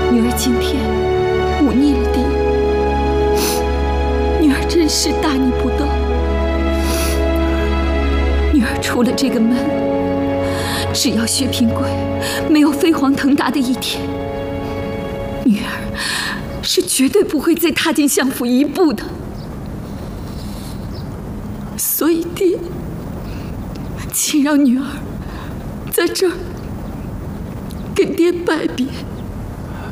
女儿今天忤逆了爹，女儿真是大逆不道。女儿出了这个门，只要薛平贵没有飞黄腾达的一天，女儿是绝对不会再踏进相府一步的。所以爹，请让女儿在这儿跟爹拜别。